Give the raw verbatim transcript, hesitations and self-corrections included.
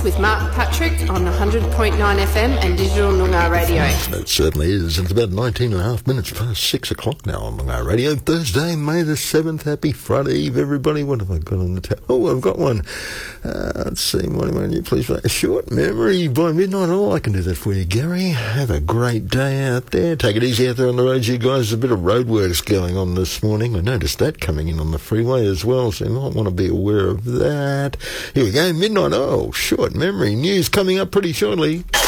with Mark Patrick on one hundred point nine F M and Digital Noongar Radio. It certainly is. It's about nineteen and a half minutes past six o'clock now on Noongar Radio. Thursday, May the seventh. Happy Friday Eve, everybody. What have I got on the tab? Oh, I've got one. Uh, let's see. What am you please play? A Short Memory by Midnight Oil. I can do that for you, Gary. Have a great day out there. Take it easy out there on the roads, you guys. There's a bit of roadworks going on this morning. I noticed that coming in on the freeway as well, so you might want to be aware of that. Here we go. Midnight Oil. Short Memory news coming up pretty shortly.